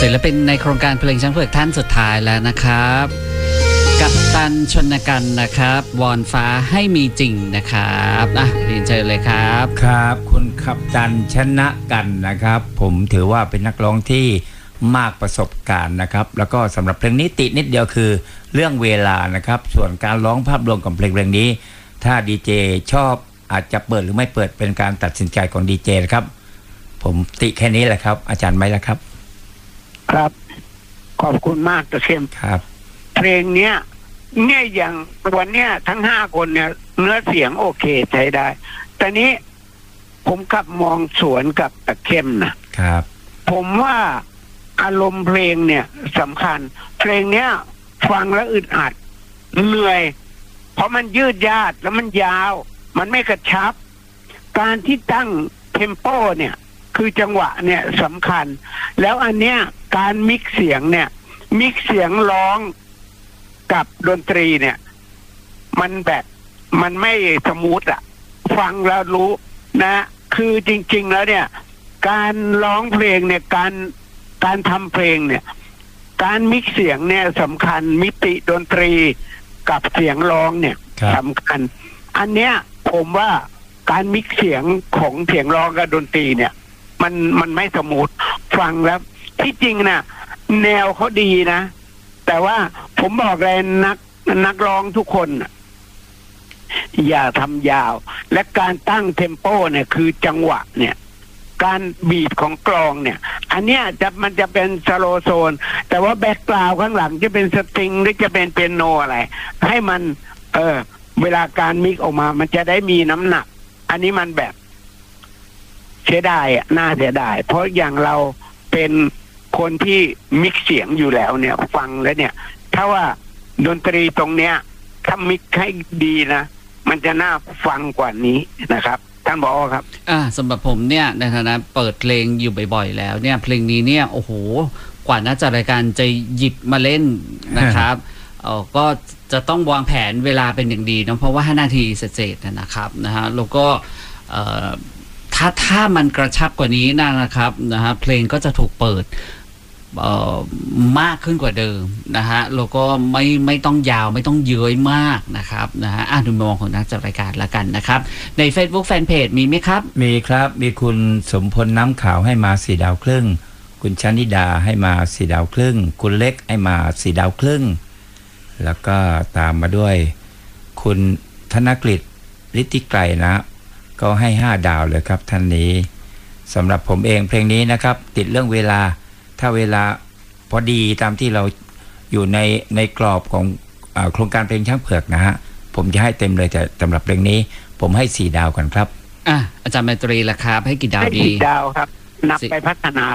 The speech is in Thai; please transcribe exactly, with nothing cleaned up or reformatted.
ศิลปินในโครงการเพลงช้างเผือกท่านสุดท้ายแล้วนะครับกัปตันชนกันนะครับวอนฟ้าให้มีจริงนะครับอ่ะเรียนเชิญเลยครับครับคุณกัปตันชนะกันนะครับผมถือว่าเป็นนักร้องที่มากประสบการณ์นะครับแล้วก็สำหรับเพลงนี้ติดนิดเดียวคือเรื่องเวลานะครับส่วนการร้องภาพรวมของเพลงเพลงนี้ถ้าดีเจชอบอาจจะเปิดหรือไม่เปิดเป็นการตัดสินใจของดีเจนะครับผมติแค่นี้แหละครับอาจารย์ไหมล่ะครับครับขอบคุณมากตะเข้มครับเพลงเนี้ยเนี่ยอย่างวันเนี้ยทั้งห้าคนเนี่ยเนื้อเสียงโอเคใช้ได้แต่นี้ผมกลับมองสวนกับตะเข้มนะครับผมว่าอารมณ์เพลงเนี่ยสำคัญเพลงเนี้ยฟังแล้วอึดอัดเหนื่อยเพราะมันยืดยาดแล้วมันยาวมันไม่กระชับการที่ตั้งเทมโปเนี่ยคือจังหวะเนี่ยสำคัญแล้วอันเนี้ยการมิกเสียงเนี่ยมิกเสียงร้องกับดนตรีเนี่ยมันแบบมันไม่สมูทอะฟังแล้วรู้นะคือจริงๆแล้วเนี่ยการร้องเพลงเนี่ยการการทำเพลงเนี่ยการมิกเสียงเนี่ยสำคัญมิติดนตรีกับเสียงร้องเนี่ยสำคัญอันเนี้ยผมว่าการมิกเสียงของเสียงร้องกับดนตรีเนี่ยมันมันไม่สมูทฟังแล้วที่จริงน่ะแนวเขาดีนะแต่ว่าผมบอกเลยนักนักร้องทุกคนอย่าทำยาวและการตั้งเทมโปเนี่ยคือจังหวะเนี่ยการบีบของกลองเนี่ยอันเนี้ยจะมันจะเป็นสโลโซนแต่ว่าแบ็กกราวด์ข้างหลังจะเป็นสตริงหรือจะเป็นเปียโนอะไรให้มันเออเวลาการมิกออกมามันจะได้มีน้ำหนักอันนี้มันแบบเสียดายอ่ะน่าเสียดายเพราะอย่างเราเป็นคนที่มิกเสียงอยู่แล้วเนี่ยฟังแล้วเนี่ยถ้าว่าดนตรีตรงเนี้ยถ้ามิกให้ดีนะมันจะน่าฟังกว่านี้นะครับท่านบอกครับอ่าสำหรับผมเนี่ยในฐานะเปิดเพลงอยู่บ่อยๆแล้วเนี่ยเพลงนี้เนี่ยโอ้โหกว่าน่าจะรายการจะหยิบมาเล่นนะครับเออก็จะต้องวางแผนเวลาเป็นอย่างดีนะเพราะว่าห้านาทีเสร็จๆนะครับนะฮะแล้วก็เอ่อถ้าถ้ามันกระชับกว่านี้นะครับนะฮะเพลงก็จะถูกเปิดเอ่อมากขึ้นกว่าเดิมนะฮะแล้วก็ไม่ไม่ต้องยาวไม่ต้องเย้ยมากนะครับนะฮะอ่านดูมองของนักจัดรายการละกันนะครับใน Facebook Fanpage มีไหมครับมีครับมีคุณสมพลน้ำขาวให้มาสี่ดาวครึ่งคุณชนิดาให้มาสี่ดาวครึ่งคุณเล็กให้มาสี่ดาวครึ่งแล้วก็ตามมาด้วยคุณธนกฤษฤทธิไกรนะก็ให้ห้าดาวเลยครับท่านนี้สำหรับผมเองเพลงนี้นะครับติดเรื่องเวลาถ้าเวลาพอดีตามที่เราอยู่ในในกรอบของอ่าโครงการเพลงช้างเผือกนะฮะผมจะให้เต็มเลยแต่สำหรับเพลงนี้ผมให้สี่ดาวก่อนครับอ่ะอาจารย์ไมตรีล่ะครับให้กี่ดาวดีให้กี่ดาวครับนับไปพัฒนา